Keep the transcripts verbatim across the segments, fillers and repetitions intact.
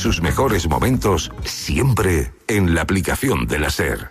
sus mejores momentos siempre en la aplicación de la SER.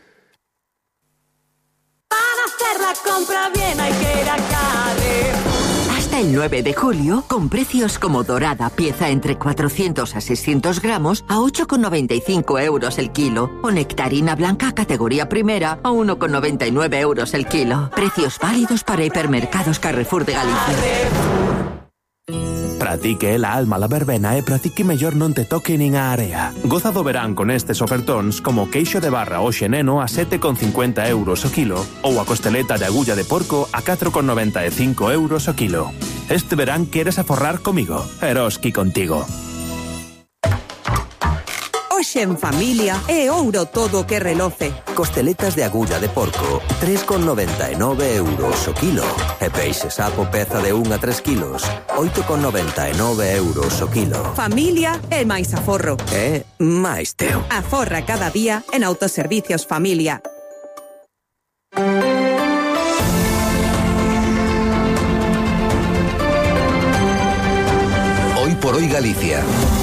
Para hacer la compra bien hay que ir a Carrefour. Hasta el nueve de julio, con precios como dorada, pieza entre cuatrocientos a seiscientos gramos, a ocho con noventa y cinco euros el kilo. O nectarina blanca categoría primera, a uno con noventa y nueve euros el kilo. Precios válidos para hipermercados Carrefour de Galicia. Pratique la alma la verbena e pratique mellor non te toque nin a area. Goza do verán con estes ofertóns como queixo de barra o xeneno a sete con cincuenta euros o kilo ou a costeleta de agulla de porco a catro con noventa e cinco euros o kilo. Este verán queres aforrar comigo. Eroski contigo. Hoxe en familia é ouro todo que reloce. Costeletas de agulla de porco, tres con noventa e nove euros o kilo. E peixe sapo peza de un a tres kilos, oito con noventa e nove euros o kilo. Familia é máis aforro. É máis teu. Aforra cada día en Autoservicios Familia. Hoy por hoy Galicia.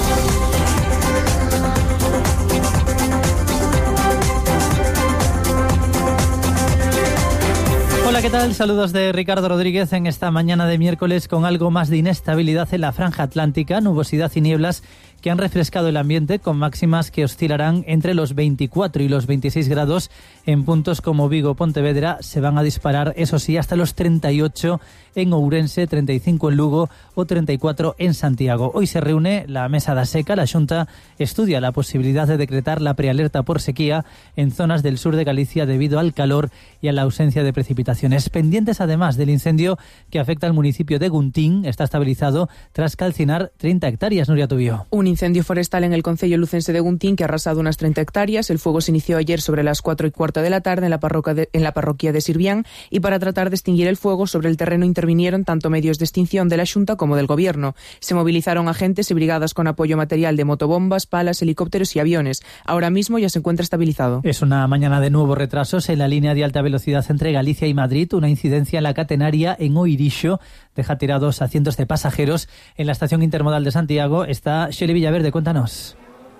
Hola, ¿qué tal? Saludos de Ricardo Rodríguez en esta mañana de miércoles con algo más de inestabilidad en la franja atlántica, nubosidad y nieblas que han refrescado el ambiente con máximas que oscilarán entre los veinticuatro y los veintiséis grados en puntos como Vigo o Pontevedra. Se van a disparar, eso sí, hasta los treinta y ocho en Ourense, treinta y cinco en Lugo o treinta y cuatro en Santiago. Hoy se reúne la Mesa da Seca. La Xunta estudia la posibilidad de decretar la prealerta por sequía en zonas del sur de Galicia debido al calor y a la ausencia de precipitaciones. Pendientes además del incendio que afecta al municipio de Guntín. Está estabilizado tras calcinar treinta hectáreas. Nuria Tubío. Un incendio forestal en el concello lucense de Guntín que ha arrasado unas treinta hectáreas. El fuego se inició ayer sobre las cuatro y cuarto de la tarde en la, parroquia de, en la parroquia de Sirvián, y para tratar de extinguir el fuego sobre el terreno intervinieron tanto medios de extinción de la Xunta como del Gobierno. Se movilizaron agentes y brigadas con apoyo material de motobombas, palas, helicópteros y aviones. Ahora mismo ya se encuentra estabilizado. Es una mañana de nuevos retrasos en la línea de alta velocidad entre Galicia y Madrid. Una incidencia en la catenaria en Oirixo deja tirados a cientos de pasajeros. En la estación intermodal de Santiago está Shelley Villaverde. Cuéntanos.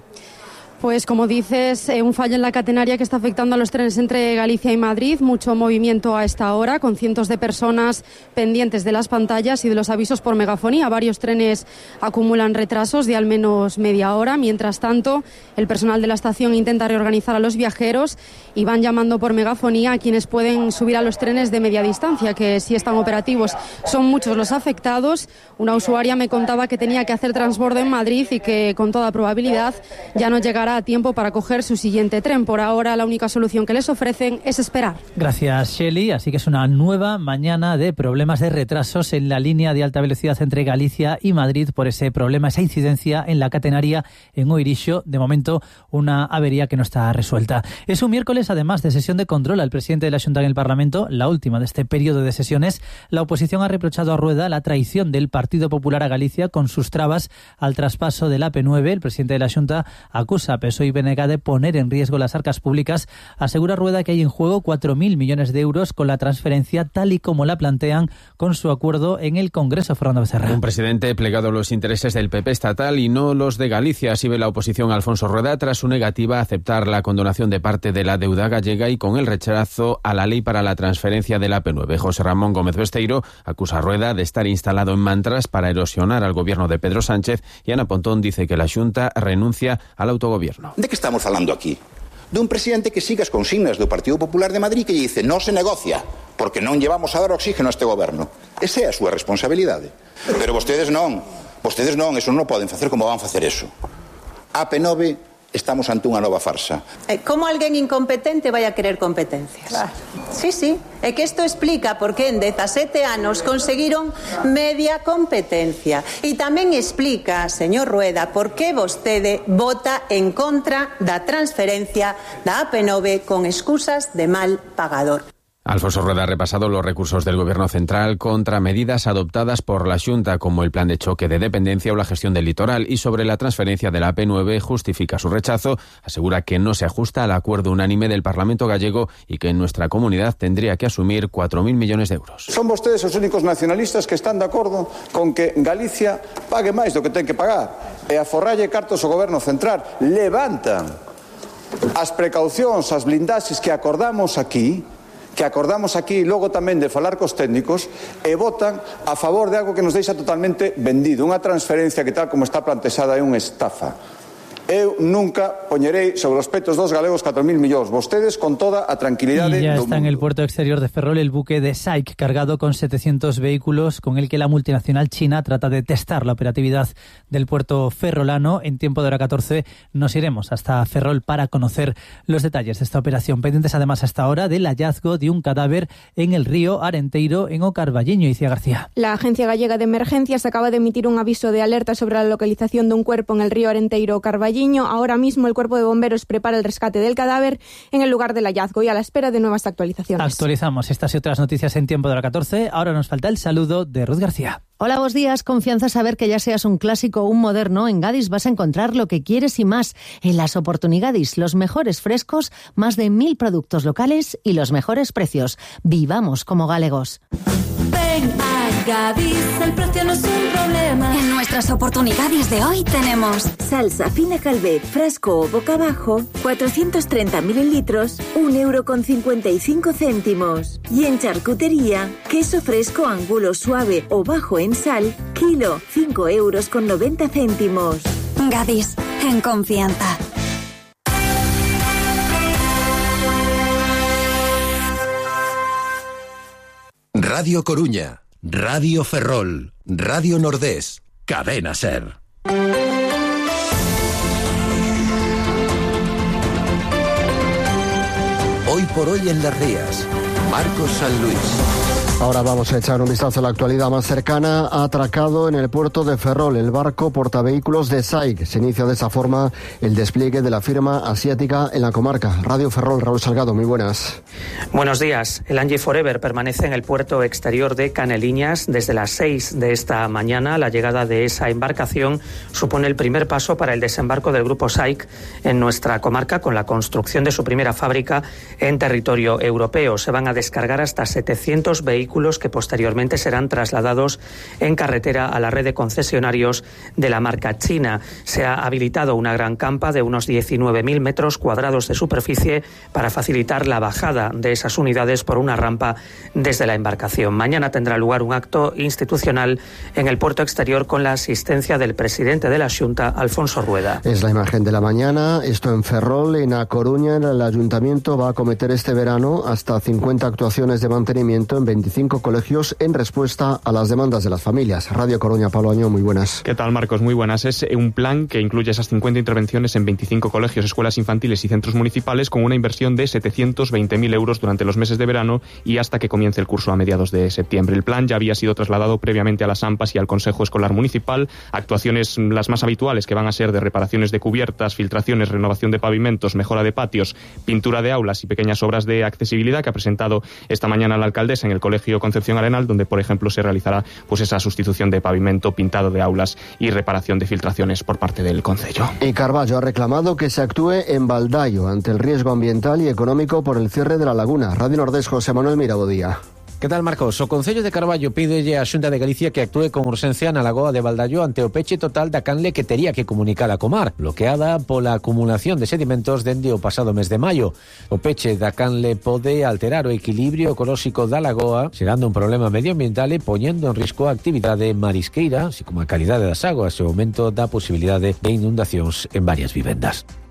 Pues como dices, eh, un fallo en la catenaria que está afectando a los trenes entre Galicia y Madrid. Mucho movimiento a esta hora, con cientos de personas pendientes de las pantallas y de los avisos por megafonía. Varios trenes acumulan retrasos de al menos media hora. Mientras tanto, el personal de la estación intenta reorganizar a los viajeros y van llamando por megafonía a quienes pueden subir a los trenes de media distancia, que sí están operativos. Son muchos los afectados. Una usuaria me contaba que tenía que hacer transbordo en Madrid y que con toda probabilidad ya no llegará a tiempo para coger su siguiente tren. Por ahora la única solución que les ofrecen es esperar. Gracias, Shelley. Así que es una nueva mañana de problemas de retrasos en la línea de alta velocidad entre Galicia y Madrid por ese problema, esa incidencia en la catenaria en Oirixo. De momento una avería que no está resuelta. Es un miércoles además de sesión de control al presidente de la Xunta en el Parlamento, la última de este periodo de sesiones. La oposición ha reprochado a Rueda la traición del Partido Popular a Galicia con sus trabas al traspaso del A P nueve. El presidente de la Xunta acusa a P S O E y B N G de poner en riesgo las arcas públicas. Asegura Rueda que hay en juego cuatro mil millones de euros con la transferencia tal y como la plantean con su acuerdo en el Congreso. Fernando Becerra. Un presidente plegado a los intereses del P P estatal y no los de Galicia. Así ve la oposición Alfonso Rueda tras su negativa a aceptar la condonación de parte de la deuda gallega y con el rechazo a la ley para la transferencia del A P nueve. José Ramón Gómez Besteiro acusa a Rueda de estar instalado en mantras para erosionar al gobierno de Pedro Sánchez, y Ana Pontón dice que la Xunta renuncia al autogobierno. De que estamos falando aquí? De un presidente que siga as consignas do Partido Popular de Madrid que dice non se negocia porque non llevamos a dar oxígeno a este goberno. Esa é a súa responsabilidade. Pero vostedes non, vostedes non, eso non poden facer. Como van facer eso? A P nueve, estamos ante unha nova farsa. Como alguén incompetente vai a querer competencias? Claro. Sí, sí. É que isto explica por que en dezasete anos conseguiron media competencia. E tamén explica, señor Rueda, por que vostede vota en contra da transferencia da A P nueve con excusas de mal pagador. Alfonso Rueda ha repasado los recursos del Gobierno central contra medidas adoptadas por la Xunta, como el plan de choque de dependencia o la gestión del litoral, y sobre la transferencia de la A P nueve justifica su rechazo. Asegura que no se ajusta al acuerdo unánime del Parlamento gallego y que en nuestra comunidad tendría que asumir cuatro mil millones de euros. Son vostedes os únicos nacionalistas que están de acordo con que Galicia pague máis do que ten que pagar. e a forralle cartos ao Goberno Central. Levantan as precaucións, as blindaxes que acordamos aquí, que acordamos aquí logo tamén de falar cos técnicos, e votan a favor de algo que nos deixa totalmente vendido, unha transferencia que tal como está plantexada é unha estafa. Eu nunca poñerei sobre os petos dos galegos catro mil millóns. Vostedes con toda a tranquilidade y ya do está mundo. En el puerto exterior de Ferrol el buque de S A I C cargado con setecientos vehículos con el que la multinacional china trata de testar la operatividad del puerto ferrolano. En tiempo de hora catorce nos iremos hasta Ferrol para conocer los detalles de esta operación. Pendientes además hasta ahora del hallazgo de un cadáver en el río Arenteiro en O Carballiño. Icía García. La Agencia Gallega de Emergencias acaba de emitir un aviso de alerta sobre la localización de un cuerpo en el río Arenteiro o Carballiño. Ahora mismo el Cuerpo de Bomberos prepara el rescate del cadáver en el lugar del hallazgo y a la espera de nuevas actualizaciones. Actualizamos estas y otras noticias en tiempo de la catorce. Ahora nos falta el saludo de Ruth García. Hola, buenos días. Confianza saber que ya seas un clásico o un moderno. En Gadis vas a encontrar lo que quieres y más. En las Oportunigadis, los mejores frescos, más de mil productos locales y los mejores precios. Vivamos como galegos. Ven a Gadis, el precio no es un problema. En nuestras Oportunidades de hoy tenemos salsa fina Calvet, frasco o boca abajo, cuatrocientos treinta mililitros, un euro con cincuenta y cinco céntimos. Y en charcutería, queso fresco angulo suave o bajo en sal, kilo, cinco euros con noventa céntimos. Gadis, en confianza. Radio Coruña, Radio Ferrol, Radio Nordés, Cadena Ser. Hoy por hoy en Las Rías, Marcos San Luis. Ahora vamos a echar un vistazo a la actualidad más cercana. Ha atracado en el puerto de Ferrol el barco portavehículos de S A I C. Se inicia de esa forma el despliegue de la firma asiática en la comarca. Radio Ferrol, Raúl Salgado, muy buenas. Buenos días. El Angie Forever permanece en el puerto exterior de Caneliñas desde las seis de esta mañana. La llegada de esa embarcación supone el primer paso para el desembarco del grupo S A I C en nuestra comarca con la construcción de su primera fábrica en territorio europeo. Se van a descargar hasta setecientos vehículos que posteriormente serán trasladados en carretera a la red de concesionarios de la marca china. Se ha habilitado una gran campa de unos diecinueve mil metros cuadrados de superficie para facilitar la bajada de esas unidades por una rampa desde la embarcación. Mañana tendrá lugar un acto institucional en el puerto exterior con la asistencia del presidente de la Xunta, Alfonso Rueda. Es la imagen de la mañana. Esto en Ferrol, en A Coruña. El ayuntamiento va a acometer este verano hasta cincuenta actuaciones de mantenimiento en veinticinco colegios en respuesta a las demandas de las familias. Radio Coruña, Pablo Año, muy buenas. ¿Qué tal, Marcos? Muy buenas. Es un plan que incluye esas cincuenta intervenciones en veinticinco colegios, escuelas infantiles y centros municipales con una inversión de setecientos veinte mil euros durante los meses de verano y hasta que comience el curso a mediados de septiembre. El plan ya había sido trasladado previamente a las AMPAs y al Consejo Escolar Municipal. Actuaciones las más habituales que van a ser de reparaciones de cubiertas, filtraciones, renovación de pavimentos, mejora de patios, pintura de aulas y pequeñas obras de accesibilidad que ha presentado esta mañana la alcaldesa en el Colegio Concepción Arenal, donde por ejemplo se realizará pues esa sustitución de pavimento, pintado de aulas y reparación de filtraciones por parte del concello. Y Carballo ha reclamado que se actúe en Baldaio ante el riesgo ambiental y económico por el cierre de la laguna. Radio Nordés, José Manuel Mirabodía. Que tal, Marcos? O Concello de Carballo pídelle á Xunta de Galicia que actúe con urxencia na lagoa de Baldaio ante o peche total da canle que tería que comunicar a Comar, bloqueada pola acumulación de sedimentos dende o pasado mes de maio. O peche da canle pode alterar o equilibrio ecolóxico da lagoa, xerando un problema medioambiental e poñendo en risco a actividade marisqueira, así como a calidade das aguas e o aumento da posibilidade de inundacións en varias vivendas.